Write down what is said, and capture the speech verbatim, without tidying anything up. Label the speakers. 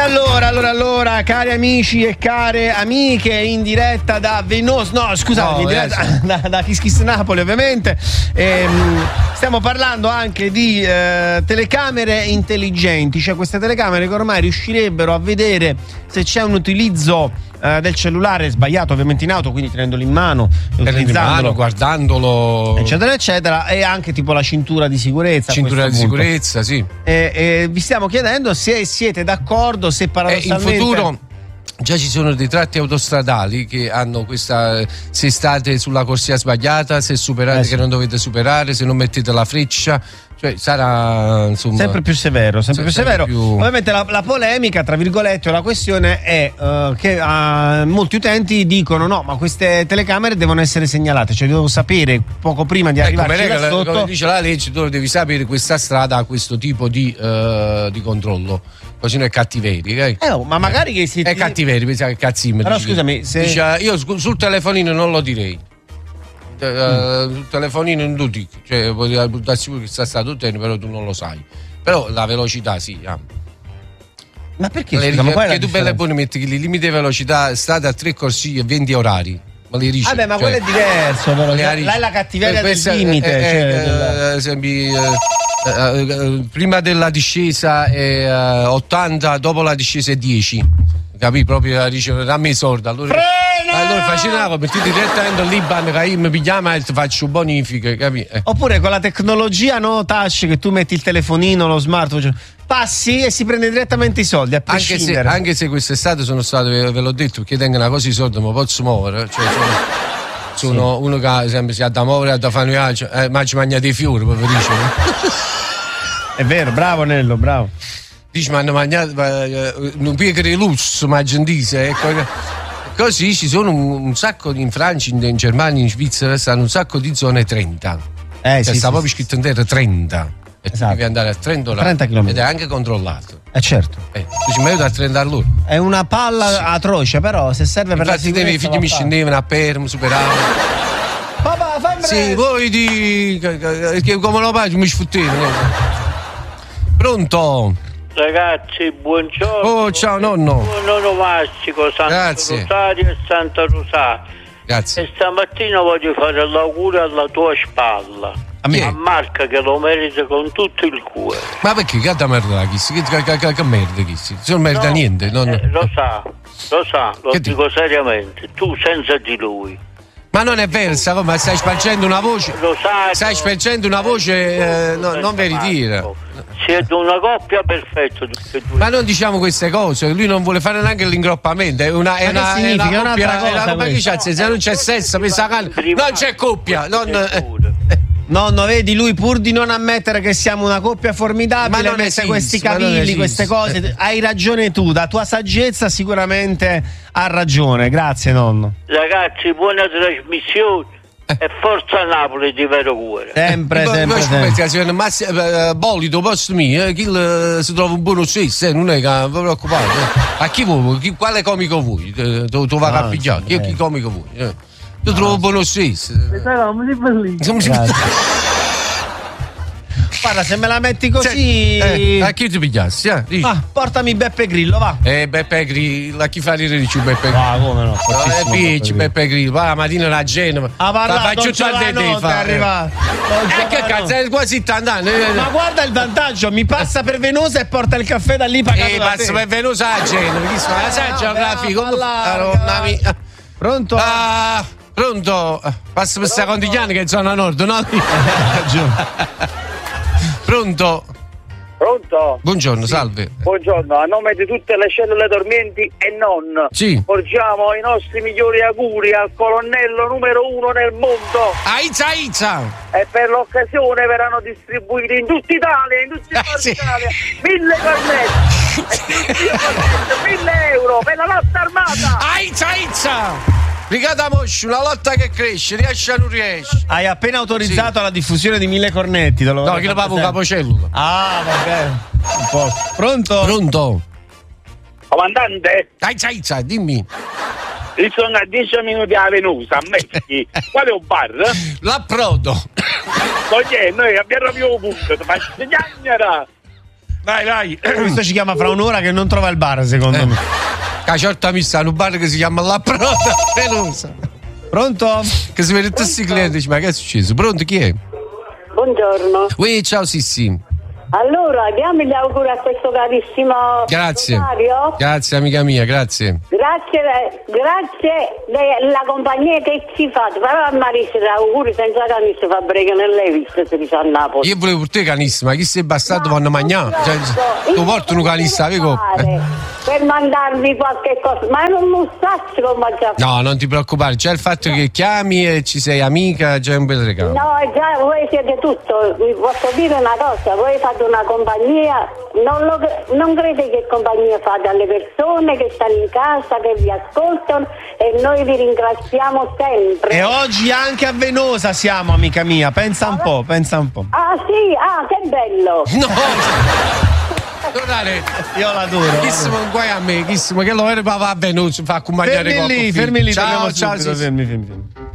Speaker 1: Allora, allora, allora, cari amici e care amiche, in diretta da Venosa, no scusate, no, in diretta eh, sì. da, da Kiss Kiss Napoli ovviamente, ehm, stiamo parlando anche di eh, telecamere intelligenti, cioè queste telecamere che ormai riuscirebbero a vedere se c'è un utilizzo eh, del cellulare sbagliato, ovviamente in auto, quindi tenendolo in mano, utilizzandolo,
Speaker 2: guardandolo,
Speaker 1: eccetera eccetera, e anche tipo la cintura di sicurezza.
Speaker 2: Cintura di
Speaker 1: punto.
Speaker 2: sicurezza, sì.
Speaker 1: E, e vi stiamo chiedendo se siete d'accordo, se paradossalmente...
Speaker 2: Eh, in futuro già ci sono dei tratti autostradali che hanno questa, se state sulla corsia sbagliata, se superate eh sì. che non dovete superare, se non mettete la freccia, cioè sarà insomma
Speaker 1: sempre più severo, sempre, più
Speaker 2: sempre
Speaker 1: severo.
Speaker 2: Più...
Speaker 1: Ovviamente la, la polemica, tra virgolette, la questione è uh, che uh, molti utenti dicono no, ma queste telecamere devono essere segnalate, cioè devo sapere poco prima di
Speaker 2: ecco,
Speaker 1: arrivarci
Speaker 2: regola,
Speaker 1: da sotto.
Speaker 2: come dice la legge, tu devi sapere questa strada ha questo tipo di, uh, di controllo, così non è cattiveria, eh?
Speaker 1: Eh, oh, ma magari che si
Speaker 2: è cattiveria, pensa che cazzimmo.
Speaker 1: Però scusami, se...
Speaker 2: dice, io sul telefonino non lo direi. Uh, mm. Sul telefonino non lo dico, cioè puoi buttarsi sicuro che sta stato utente, però tu non lo sai. Però la velocità sì. Ah.
Speaker 1: Ma perché?
Speaker 2: Le,
Speaker 1: scusa, ma
Speaker 2: perché tu belle buone metti che i limiti di velocità strada a tre corsie e venti orari. Ma li dici,
Speaker 1: vabbè, ma
Speaker 2: cioè,
Speaker 1: quello è diverso, però. Là è la cattiveria del limite.
Speaker 2: È,
Speaker 1: cioè,
Speaker 2: è,
Speaker 1: della...
Speaker 2: esempi, eh, eh, prima della discesa è eh, ottanta, dopo la discesa è dieci. Capì? Proprio dice dammi i soldi. Allora, allora facciamo mettete direttamente l'Iban che io mi pigliamo e ti faccio bonifiche, capì? Eh.
Speaker 1: Oppure con la tecnologia no touch che tu metti il telefonino, lo smartphone, passi e si prende direttamente i soldi a prescindere.
Speaker 2: Anche se, anche se quest'estate sono stato, ve, ve l'ho detto, perché tengono una cosa i soldi ma posso muovere, cioè sono, sono sì. Uno che sempre si ha da muovere, ha da fare un viaggio, eh, ma ci mangia dei fiori, poi dice.
Speaker 1: È vero, bravo Nello, bravo.
Speaker 2: Dici ma hanno mangiato eh, non piega di lusso, ma gentile, ecco. Così ci sono un, un sacco in Francia, in, in Germania, in Svizzera stanno un sacco di zone trenta.
Speaker 1: Eh,
Speaker 2: cioè
Speaker 1: sì,
Speaker 2: sta
Speaker 1: sì,
Speaker 2: proprio
Speaker 1: sì.
Speaker 2: scritto in terra trenta. E esatto. Devi andare a trenta orari.
Speaker 1: trenta chilometri.
Speaker 2: Ed è anche controllato.
Speaker 1: Eh certo.
Speaker 2: Eh, tu ci metti a trenta all'ora.
Speaker 1: È una palla sì. atroce, però se serve per
Speaker 2: infatti
Speaker 1: la sicurezza.
Speaker 2: Infatti i figli mi scendevano a Perm, superavano.
Speaker 1: Papà, fammi
Speaker 2: sì, voi di che come lo faccio mi sfuttete. Pronto?
Speaker 3: Ragazzi, buongiorno.
Speaker 2: Oh, ciao nonno.
Speaker 3: Buon nonno Massico, Santo
Speaker 2: Grazie.
Speaker 3: Rosario e Santa Rosario.
Speaker 2: Grazie.
Speaker 3: E stamattina voglio fare l'augurio alla tua spalla.
Speaker 2: A me?
Speaker 3: A Marca che lo merita con tutto il cuore.
Speaker 2: Ma perché? Che merda chi si? Che, che, che, che merda chi si? Non merda no, niente. Non...
Speaker 3: Eh, lo sa, lo sa, lo
Speaker 2: che
Speaker 3: dico
Speaker 2: ti...
Speaker 3: seriamente. Tu senza di lui.
Speaker 2: Ma non è vero, sta cosa, stai spargendo una voce.
Speaker 3: Lo sai.
Speaker 2: Stai spargendo una voce eh, no, non veritiera.
Speaker 3: Siete una coppia perfetta.
Speaker 2: Ma non diciamo queste cose, lui non vuole fare neanche l'ingroppamento, è una, è una, è una coppia, è una, ma che c'è, se non c'è sesso, pensa che non c'è coppia, non, eh.
Speaker 1: Nonno, vedi, lui pur di non ammettere che siamo una coppia formidabile,
Speaker 2: ma non
Speaker 1: mette
Speaker 2: esiste,
Speaker 1: questi cavilli, queste cose, hai ragione tu, da tua saggezza sicuramente ha ragione, grazie nonno.
Speaker 3: Ragazzi, buona trasmissione. E forza Napoli di vero cuore.
Speaker 1: Sempre, sempre, sempre.
Speaker 2: Ma uh, Bolito, posto mio, eh, chi uh, si trova un buono stesso, eh, non è che non vi preoccupate. Eh. A chi vuoi? Chi, quale comico vuoi? Tu, tu vai a pigliare, chi, chi comico vuoi? Eh. Io trovo un buono stesso.
Speaker 1: Guarda, se me la metti così.
Speaker 2: Eh, a chi ti pigliassi? Eh?
Speaker 1: Ah, portami Beppe Grillo, va.
Speaker 2: Eh, Beppe Grillo, a chi fa ridere dici Beppe Grillo?
Speaker 1: Ah, come no?
Speaker 2: Eh, Beppe, Beppe Grillo, va la mattina a Genova.
Speaker 1: Ah, parla, faccio tutto il tempo. Arriva.
Speaker 2: Eh, che cazzo, è quasi settanta anni.
Speaker 1: Ma guarda il vantaggio, mi passa per Venosa e porta il caffè da lì pagato.
Speaker 2: Eh, passa per Venosa a Genova, chi sa, sa geografico.
Speaker 1: Pronto?
Speaker 2: Ah, pronto? Passa per Secondigliani che è zona nord, no? Pronto?
Speaker 4: Pronto?
Speaker 2: Buongiorno,
Speaker 4: sì.
Speaker 2: Salve.
Speaker 4: Buongiorno, a nome di tutte le cellule dormienti e non,
Speaker 2: sì.
Speaker 4: porgiamo i nostri migliori auguri al colonnello numero uno nel mondo.
Speaker 2: Aiza, Aiza!
Speaker 4: E per l'occasione verranno distribuiti in tutta Italia, in tutti i
Speaker 2: eh, sì.
Speaker 4: Italia, mille cornetti, e mille euro per la lotta armata.
Speaker 2: Aiza, Aiza! Brigata Mosci, una lotta che cresce, riesce o non riesce.
Speaker 1: Hai appena autorizzato sì. la diffusione di mille cornetti. Te lo
Speaker 2: no, che lo pago un capocellula.
Speaker 1: Ah, vabbè. Un po'. Pronto?
Speaker 2: Pronto?
Speaker 4: Comandante?
Speaker 2: Aiza, Aiza, dimmi.
Speaker 4: Io sono a dieci minuti a Venosa, a Messi. Qual è un bar?
Speaker 2: L'approdo.
Speaker 4: Perché noi abbiamo più un punto, ma si chiamera.
Speaker 2: Vai, vai.
Speaker 1: Questo ci chiama fra un'ora che non trova il bar, secondo
Speaker 2: eh.
Speaker 1: me.
Speaker 2: Cacciorta mi sta in un bar che si chiama La Prota Pelosa.
Speaker 1: Pronto?
Speaker 2: Che si vede tutti questi clienti, ma che è successo? Pronto, chi è?
Speaker 5: Buongiorno.
Speaker 2: Ui, ciao Sissi.
Speaker 5: Allora, diamo gli auguri a questo carissimo
Speaker 2: Grazie.
Speaker 5: Rosario.
Speaker 2: Grazie amica mia, grazie.
Speaker 5: Grazie, grazie della compagnia che ci fate. Però a Marisa auguri senza canissima fabbrica non l'hai vista se dice a Napoli.
Speaker 2: Io volevo portare canissima, chi sei bastardo vanno a mangiare? Cioè, tu porti un canissa, amico.
Speaker 5: Per mandarvi qualche cosa, ma non lo saccio come già.
Speaker 2: No, non ti preoccupare, già il fatto che chiami e ci sei amica, già è un bel regalo.
Speaker 5: No, già voi siete tutto. Vi posso dire una cosa, voi fate una compagnia, non, lo, non crede che compagnia fate alle persone che stanno in casa, che vi ascoltano, e noi vi ringraziamo sempre.
Speaker 1: E oggi anche a Venosa siamo, amica mia, pensa un po', pensa un po'.
Speaker 5: Ah sì, ah che bello.
Speaker 2: No. Tornare.
Speaker 1: Io l'adoro.
Speaker 2: Chissimo, guai a me, chissimo che lo era papà venuto, fa accompagnare
Speaker 1: fermi lì, fermi lì,
Speaker 2: ciao, ciao,
Speaker 1: subito,
Speaker 2: sì,
Speaker 1: fermi, fermi, fermi.